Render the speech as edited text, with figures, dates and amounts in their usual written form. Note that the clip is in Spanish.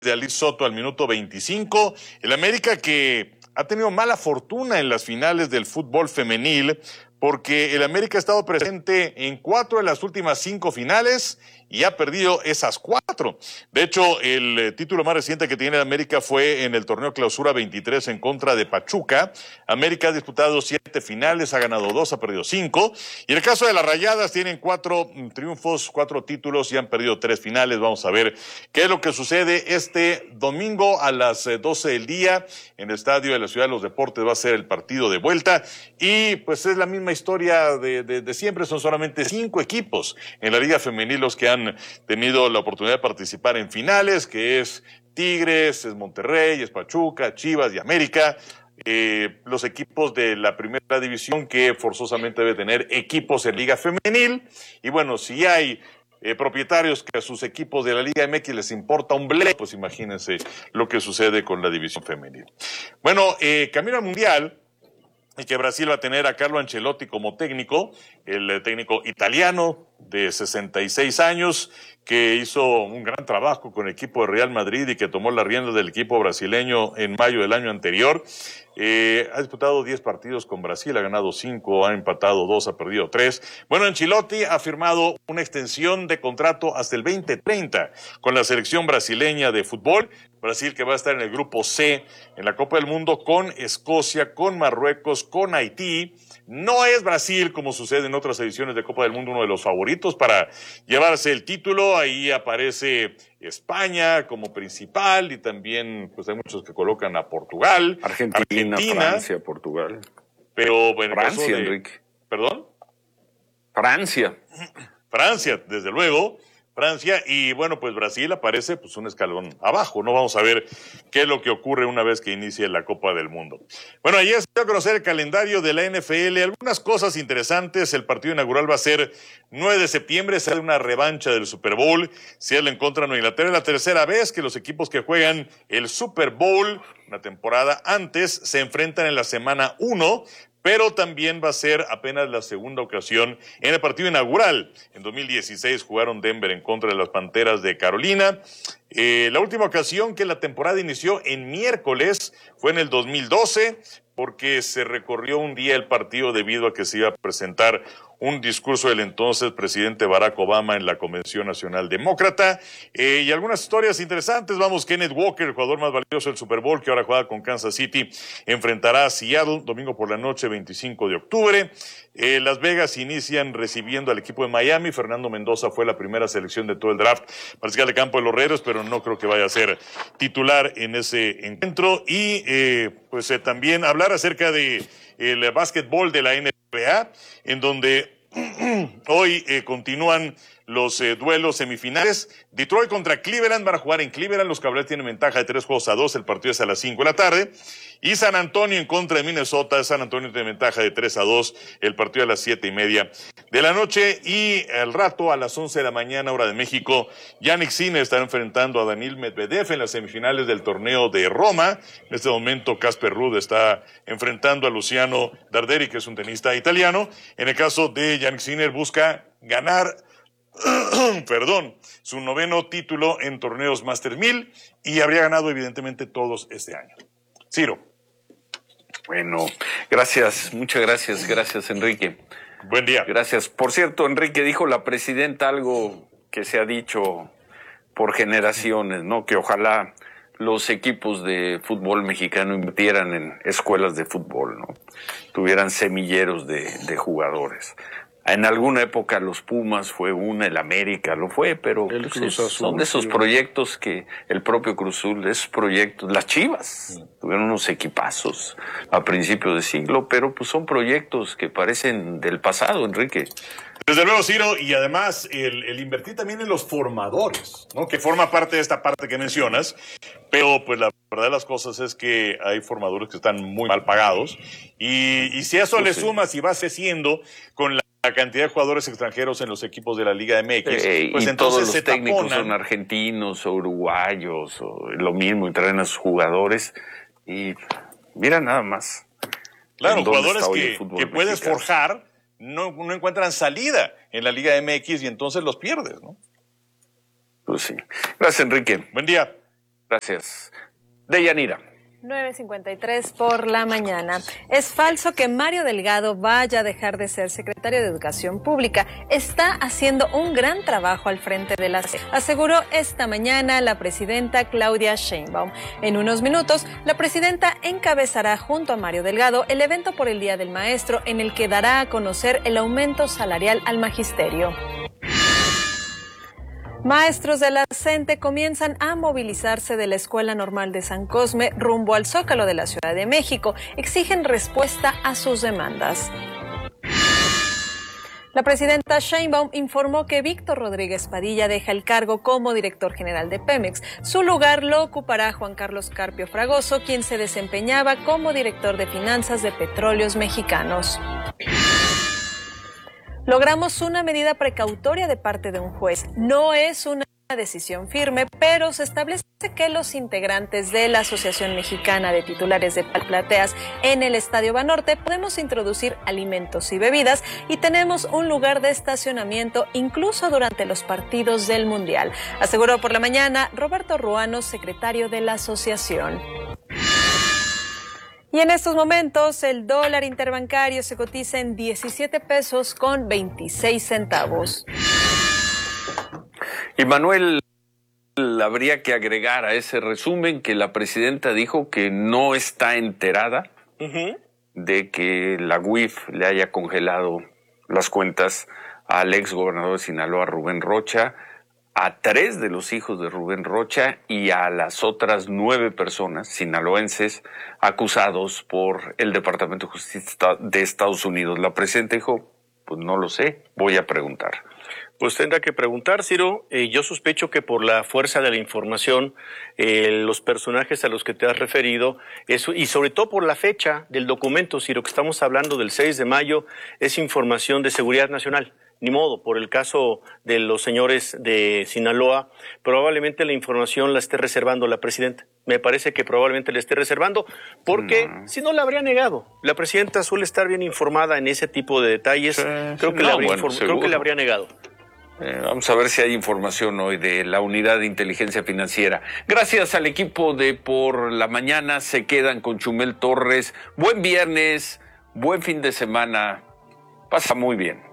de Ali Soto al minuto 25. El América que ha tenido mala fortuna en las finales del fútbol femenil, porque el América ha estado presente en 4 de las últimas 5 finales y ha perdido esas 4. De hecho, el título más reciente que tiene el América fue en el torneo Clausura 23 en contra de Pachuca. América ha disputado 7 finales, ha ganado 2, ha perdido 5. Y en el caso de las Rayadas tienen 4 triunfos, 4 títulos y han perdido 3 finales. Vamos a ver qué es lo que sucede este domingo a las 12 del día en el estadio de la Ciudad de los Deportes. Va a ser el partido de vuelta y pues es la misma historia de siempre. Son solamente 5 equipos en la Liga Femenil los que han tenido la oportunidad de participar en finales, que es Tigres, es Monterrey, es Pachuca, Chivas y América. Los equipos de la primera división que forzosamente debe tener equipos en Liga Femenil. Y bueno, si hay propietarios que a sus equipos de la Liga MX les importa un bledo, pues imagínense lo que sucede con la división femenil. Bueno, camino al Mundial, y que Brasil va a tener a Carlo Ancelotti como técnico, el técnico italiano de 66 años, que hizo un gran trabajo con el equipo de Real Madrid y que tomó las riendas del equipo brasileño en mayo del año anterior. Ha disputado 10 partidos con Brasil, ha ganado 5, ha empatado 2, ha perdido 3. Bueno, Ancelotti ha firmado una extensión de contrato hasta el 2030 con la selección brasileña de fútbol. Brasil que va a estar en el grupo C en la Copa del Mundo con Escocia, con Marruecos, con Haití. No es Brasil, como sucede en otras ediciones de Copa del Mundo, uno de los favoritos para llevarse el título. Ahí aparece España como principal y también pues hay muchos que colocan a Portugal, Argentina, Francia, Portugal. Pero bueno, Francia, Enrique. ¿Perdón? Francia, desde luego. Francia y bueno, pues Brasil aparece pues un escalón abajo, ¿no? Vamos a ver qué es lo que ocurre una vez que inicie la Copa del Mundo. Bueno, ayer se dio a conocer el calendario de la NFL, algunas cosas interesantes. El partido inaugural va a ser 9 de septiembre, será una revancha del Super Bowl, Seattle en contra de Nueva Inglaterra. Es la tercera vez que los equipos que juegan el Super Bowl una temporada antes se enfrentan en la semana 1, pero también va a ser apenas la segunda ocasión en el partido inaugural. En 2016 jugaron Denver en contra de las Panteras de Carolina. La última ocasión que la temporada inició en miércoles fue en el 2012, porque se recorrió un día el partido debido a que se iba a presentar un discurso del entonces presidente Barack Obama en la Convención Nacional Demócrata. Y algunas historias interesantes. Vamos, Kenneth Walker, el jugador más valioso del Super Bowl, que ahora juega con Kansas City, enfrentará a Seattle domingo por la noche, 25 de octubre. Las Vegas inician recibiendo al equipo de Miami. Fernando Mendoza fue la primera selección de todo el draft para sacar el campo de los Raiders, pero no creo que vaya a ser titular en ese encuentro. Y también hablar acerca de el básquetbol de la NBA, en donde hoy continúan los duelos semifinales. Detroit contra Cleveland, van a jugar en Cleveland. Los Cavaliers tienen ventaja de 3-2. El partido es a las 5 de la tarde. Y San Antonio en contra de Minnesota. San Antonio tiene ventaja de 3-2. El partido a las 7:30 de la noche. Y al rato, a las 11 de la mañana, hora de México, Jannik Sinner estará enfrentando a Daniil Medvedev en las semifinales del torneo de Roma. En este momento, Casper Ruud está enfrentando a Luciano Darderi, que es un tenista italiano. En el caso de Jannik Sinner, busca ganar su 9º título en torneos Masters 1000 y habría ganado evidentemente todos este año. Ciro. Bueno, gracias, muchas gracias Enrique. Buen día. Gracias. Por cierto, Enrique, dijo la presidenta algo que se ha dicho por generaciones, ¿no? Que ojalá los equipos de fútbol mexicano invirtieran en escuelas de fútbol, ¿no? Tuvieran semilleros de jugadores. En alguna época los Pumas fue una, el América lo fue, pero pues son de esos proyectos que el propio Cruz Azul, esos proyectos, las Chivas tuvieron unos equipazos a principios de siglo, pero pues son proyectos que parecen del pasado, Enrique. Desde luego, Ciro, y además el invertir también en los formadores, ¿no? Que forma parte de esta parte que mencionas, pero pues la verdad de las cosas es que hay formadores que están muy mal pagados, y si a eso le sumas y vas creciendo con la cantidad de jugadores extranjeros en los equipos de la Liga MX, pues y entonces todos los se técnicos taponan. son argentinos o uruguayos o lo mismo, y traen a sus jugadores y mira nada más. Claro, jugadores que puedes mexicano forjar no encuentran salida en la Liga MX y entonces los pierdes, ¿no? Pues sí. Gracias, Enrique. Buen día. Gracias. Deyanira. 9:53 por la mañana. Es falso que Mario Delgado vaya a dejar de ser secretario de Educación Pública. Está haciendo un gran trabajo al frente de la SEP, aseguró esta mañana la presidenta Claudia Sheinbaum. En unos minutos, la presidenta encabezará junto a Mario Delgado el evento por el Día del Maestro, en el que dará a conocer el aumento salarial al magisterio. Maestros de la CENTE comienzan a movilizarse de la Escuela Normal de San Cosme rumbo al Zócalo de la Ciudad de México. Exigen respuesta a sus demandas. La presidenta Sheinbaum informó que Víctor Rodríguez Padilla deja el cargo como director general de Pemex. Su lugar lo ocupará Juan Carlos Carpio Fragoso, quien se desempeñaba como director de finanzas de Petróleos Mexicanos. Logramos una medida precautoria de parte de un juez. No es una decisión firme, pero se establece que los integrantes de la Asociación Mexicana de Titulares de Plateas en el Estadio Banorte podemos introducir alimentos y bebidas y tenemos un lugar de estacionamiento incluso durante los partidos del Mundial, aseguró por la mañana Roberto Ruano, secretario de la asociación. Y en estos momentos el dólar interbancario se cotiza en 17 pesos con 26 centavos. Y Manuel, habría que agregar a ese resumen que la presidenta dijo que no está enterada de que la UIF le haya congelado las cuentas al ex gobernador de Sinaloa, Rubén Rocha, a 3 de los hijos de Rubén Rocha y a las otras 9 personas sinaloenses acusados por el Departamento de Justicia de Estados Unidos. La presidenta dijo, pues no lo sé, voy a preguntar. Pues tendrá que preguntar, Ciro. Yo sospecho que por la fuerza de la información, los personajes a los que te has referido, eso, y sobre todo por la fecha del documento, Ciro, que estamos hablando del 6 de mayo, es información de seguridad nacional. Ni modo, por el caso de los señores de Sinaloa, probablemente la información la esté reservando la presidenta. Me parece que probablemente la esté reservando, porque si no la habría negado. La presidenta suele estar bien informada en ese tipo de detalles. Creo que la habría negado. Vamos a ver si hay información hoy de la Unidad de Inteligencia Financiera. Gracias al equipo de Por la Mañana. Se quedan con Chumel Torres. Buen viernes, buen fin de semana. Pasa muy bien.